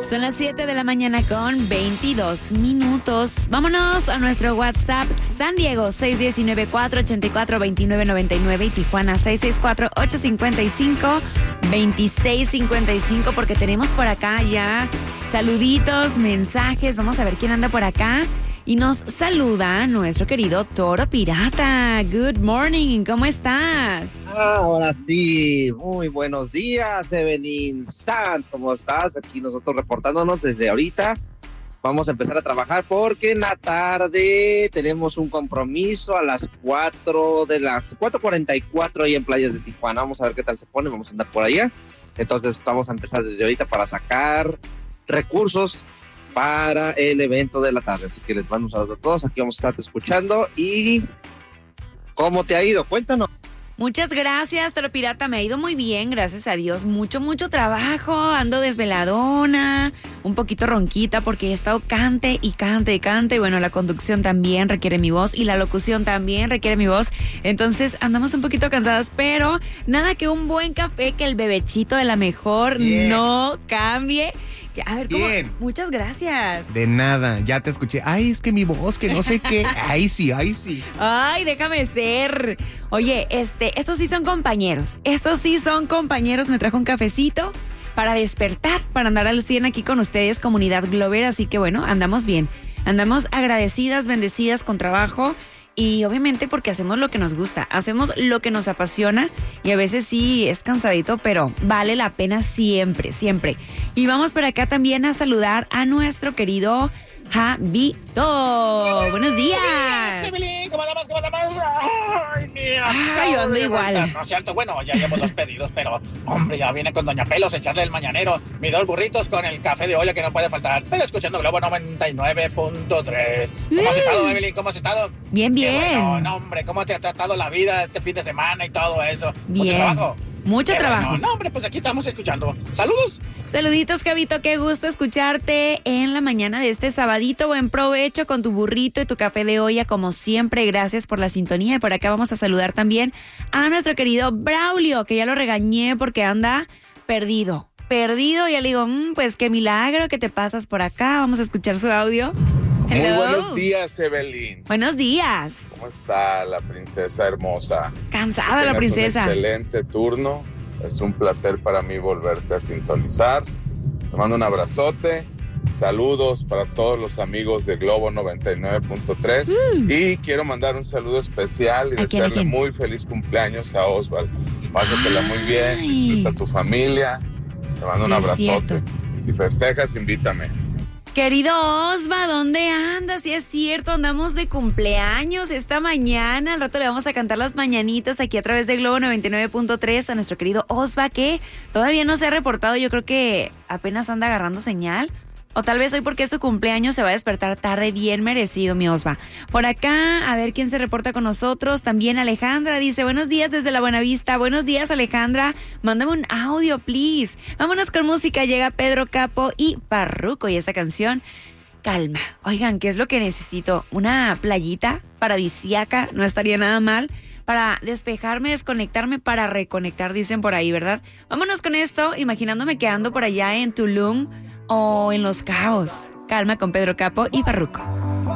Son las 7 de la mañana con 22 minutos. Vámonos a nuestro WhatsApp. San Diego, 619-484-2999 y Tijuana, 664-855-2655, porque tenemos por acá ya saluditos, mensajes. Vamos a ver quién anda por acá. Y nos saluda nuestro querido Toro Pirata. Good morning, ¿cómo estás? Ahora sí, muy buenos días, Evelyn Sanz, ¿cómo estás? Aquí nosotros reportándonos desde ahorita. Vamos a empezar a trabajar porque en la tarde tenemos un compromiso a las 4:44 ahí en Playas de Tijuana. Vamos a ver qué tal se pone, vamos a andar por allá. Entonces vamos a empezar desde ahorita para sacar recursos para el evento de la tarde. Así que les mando un saludo a todos, aquí vamos a estar escuchando. ¿Y cómo te ha ido? Cuéntanos. Muchas gracias, Toro Pirata. Me ha ido muy bien, gracias a Dios. Mucho trabajo. Ando desveladona, un poquito ronquita porque he estado cante y cante y cante. Y bueno, la conducción también requiere mi voz y la locución también requiere mi voz. Entonces andamos un poquito cansadas, pero nada que un buen café, que el bebechito de la mejor no cambie. A ver, ¿cómo? Bien. Muchas gracias. De nada, ya te escuché. Ay, es que mi voz, que no sé qué. Ay, sí. Ay, déjame ser. Oye, estos sí son compañeros. Me trajo un cafecito para despertar, para andar al 100 aquí con ustedes, comunidad Glover. Así que bueno, andamos bien. Andamos agradecidas, bendecidas, con trabajo. Y obviamente porque hacemos lo que nos gusta, hacemos lo que nos apasiona y a veces sí es cansadito, pero vale la pena siempre. Y vamos por acá también a saludar a nuestro querido Javito. ¡Buenos días! Evelyn, ¿cómo andamos? Ay, mira. Ay, yo ando igual. No es cierto, bueno, ya llevo 2 pedidos, pero, hombre, ya viene con Doña Pelos a echarle el mañanero. Mis 2 burritos con el café de olla que no puede faltar. Pero escuchando Globo 99.3. ¿Cómo has estado, Evelyn? ¿Cómo has estado? Bien. Bueno, no, hombre, ¿cómo te ha tratado la vida este fin de semana y todo eso? Bien. ¿Mucho trabajo? Mucho trabajo. Bueno, no, hombre, pues aquí estamos escuchando. ¡Saludos! Saluditos, Javito, qué gusto escucharte en la mañana de este sabadito. Buen provecho con tu burrito y tu café de olla, como siempre. Gracias por la sintonía. Y por acá vamos a saludar también a nuestro querido Braulio, que ya lo regañé porque anda perdido. Ya le digo, pues qué milagro que te pasas por acá. Vamos a escuchar su audio. Muy Hello. buenos días, Evelyn. Buenos días. ¿Cómo está la princesa hermosa? Cansada la Tengas princesa. Un excelente turno. Es un placer para mí volverte a sintonizar. Te mando un abrazote. Saludos para todos los amigos de Globo 99.3. Y quiero mandar un saludo especial y desearle muy feliz cumpleaños a Osvaldo. Pásatela muy bien, disfruta tu familia. Te mando un abrazote. Y si festejas, invítame. Querido Osva, ¿dónde andas? Sí, es cierto, andamos de cumpleaños esta mañana. Al rato le vamos a cantar las mañanitas aquí a través de Globo 99.3 a nuestro querido Osva, que todavía no se ha reportado. Yo creo que apenas anda agarrando señal. O tal vez hoy, porque es su cumpleaños, se va a despertar tarde, bien merecido, mi Osva. Por acá, a ver quién se reporta con nosotros. También Alejandra dice, buenos días desde la Buenavista. Buenos días, Alejandra. Mándame un audio, please. Vámonos con música. Llega Pedro Capo y Farruko y esta canción, Calma. Oigan, ¿qué es lo que necesito? Una playita paradisíaca, no estaría nada mal. Para despejarme, desconectarme, para reconectar, dicen por ahí, ¿verdad? Vámonos con esto, imaginándome que ando por allá en Tulum o en Los Cabos. Calma con Pedro Capo y Farruko.